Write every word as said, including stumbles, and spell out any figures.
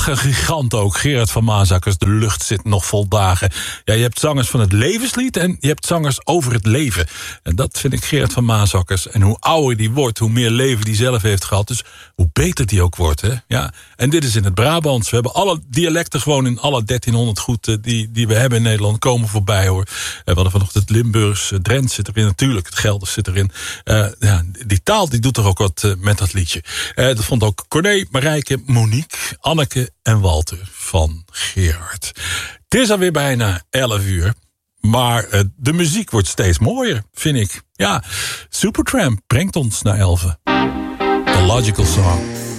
Ach, een gigant ook. Gerard van Maasakkers, de lucht zit nog vol dagen. Ja, je hebt zangers van het levenslied en je hebt zangers over het leven. En dat vind ik Gerard van Maasakkers. En hoe ouder die wordt, hoe meer leven die zelf heeft gehad. Dus hoe beter die ook wordt. Hè? Ja. En dit is in het Brabants. We hebben alle dialecten gewoon in alle dertienhonderd goed uh, die, die we hebben in Nederland komen voorbij, hoor. Uh, we hadden vanochtend het Limburgs, uh, Drents zit erin natuurlijk. Het Gelders zit erin. Uh, ja, die taal die doet er ook wat uh, met dat liedje. Uh, dat vond ook Corné, Marijke, Monique, Anneke en Walter van Gerard. Het is alweer bijna elf uur. Maar uh, de muziek wordt steeds mooier, vind ik. Ja, Supertramp brengt ons naar elven. The Logical Song.